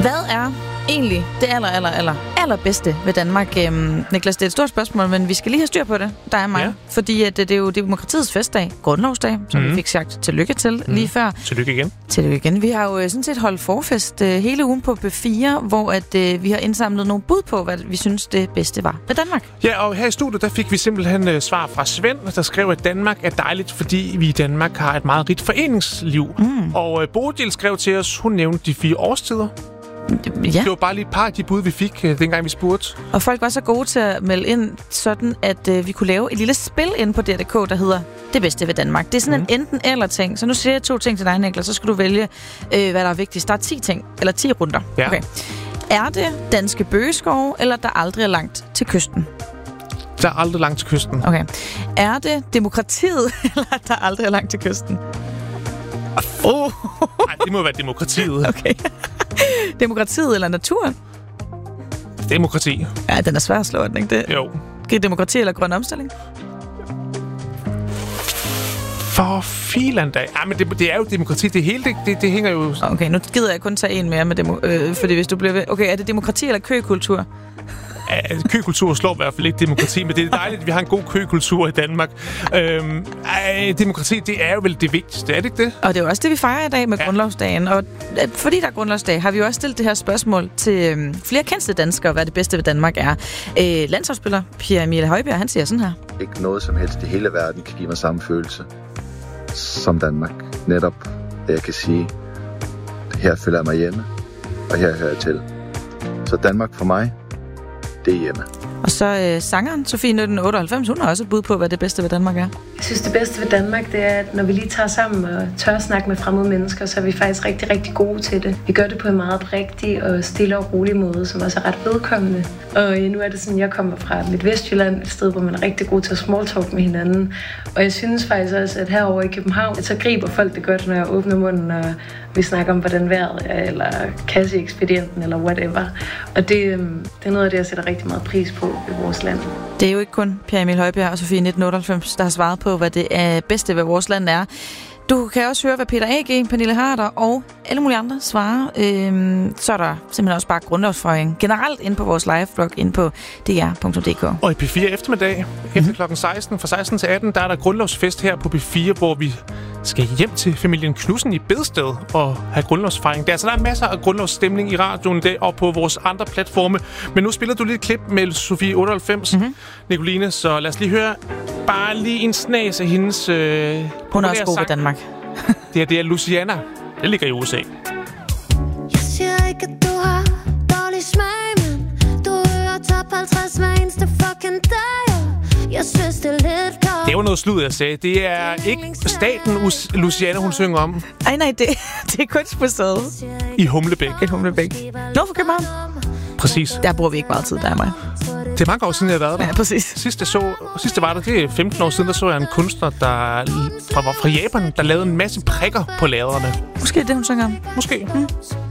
Hvad er egentlig det allerbedste ved Danmark? Niklas, det er et stort spørgsmål, men vi skal lige have styr på det, dig og mig. Ja. Fordi at det er jo demokratiets festdag, grundlovsdag, som vi fik sagt tillykke til lige før. Tillykke igen. Vi har jo sådan set holdt forfest hele ugen på B4, hvor at, vi har indsamlet nogle bud på, hvad vi synes det bedste var ved Danmark. Ja, og her i studiet, der fik vi simpelthen svar fra Svend, der skrev, at Danmark er dejligt, fordi vi i Danmark har et meget rigt foreningsliv. Og Bodil skrev til os, hun nævnte de 4 årstider. Ja. Det var bare lige et par af de bud, vi fik, dengang vi spurgte. Og folk var så gode til at melde ind, sådan at vi kunne lave et lille spil inde på DRDK, der hedder Det bedste ved Danmark. Det er sådan en enten-eller ting. Så nu siger jeg 2 ting til dig, Niklas, så skal du vælge, hvad der er vigtigst. Der er 10 ting, eller 10 runder. Ja. Okay. Er det danske bøgeskove, eller der aldrig er langt til kysten? Der er aldrig langt til kysten. Okay. Er det demokratiet, eller der aldrig er langt til kysten? Nej, det må være demokratiet. Okay. Demokratiet eller naturen? Demokrati. Ja, den er svær at slå, er den ikke det? Jo. Demokrati eller grøn omstilling? For filan da. Ja, men det er jo demokrati. Det hele, det hænger jo... Okay, nu gider jeg kun tage en mere med fordi hvis du bliver ved... Okay, er det demokrati eller køkultur? Køkultur slår i hvert fald ikke demokrati, men det er dejligt, at vi har en god køkultur i Danmark. Demokrati, det er jo vel det vigtigste, er det ikke det? Og det er jo også det, vi fejrer i dag med grundlovsdagen. Og fordi der er grundlovsdag, har vi jo også stillet det her spørgsmål til flere kendte danskere, hvad det bedste ved Danmark er. Landsholdsspiller Pierre Emil Højbjerg, han siger sådan her. Ikke noget som helst i hele verden kan give mig samme følelse som Danmark. Netop, at jeg kan sige, her føler jeg mig hjemme, og her hører jeg til. Så Danmark for mig, det er hjemme. Og så sangeren Sofie 1998, hun har også et bud på, hvad det bedste ved Danmark er. Jeg synes, det bedste ved Danmark, det er, at når vi lige tager sammen og tør snakke med fremmede mennesker, så er vi faktisk rigtig, rigtig gode til det. Vi gør det på en meget oprigtig og stille og rolig måde, som også er ret vedkommende. Og nu er det sådan, jeg kommer fra Midtvestjylland, et sted, hvor man er rigtig god til at smalltalk med hinanden. Og jeg synes faktisk også, at herovre i København, så griber folk det godt, når jeg åbner munden, og vi snakker om, hvordan vejret er, eller kasseekspedienten, eller whatever. Og det er noget af det, jeg sætter rigtig meget pris på i vores land. Det er jo ikke kun Pierre Emil Højbjerg og Sofie 1998, der har svaret på, hvad det bedste ved vores land er. Du kan også høre, hvad Peter A.G., Pernille Harder og alle mulige andre svarer. Så er der simpelthen også bare grundlovsfejring generelt inde på vores live-blog inde på dr.dk. Og i P4 eftermiddag, efter klokken 16, fra 16 til 18, der er der grundlovsfest her på P4, hvor vi skal hjem til familien Knudsen i Bedsted og have grundlovsfejring. Der er masser af grundlovsstemning i radioen i dag og på vores andre platforme. Men nu spiller du lige et klip med Sofie 98, Nicoline, så lad os lige høre bare lige en snas af hendes... Hun er også god ved Danmark. det er Luciana. Det ligger i USA. Jeg siger ikke, at du har dårlig smag, men du hører top 50 hver eneste fucking dag. Jeg synes, det er lidt godt. Det var noget slud, jeg sagde. Det er ikke staten Luciana, hun synger om. Nej, det er kunstmuseet. I Humlebæk. Nord for København. Præcis. Der bruger vi ikke meget tid, der er mig. Det er mange år siden, jeg har været der. Ja, præcis. Sidste var der, det er 15 år siden, der så jeg en kunstner, der var fra Japan, der lavede en masse prikker på laderne. Måske det, hun synger om. Måske.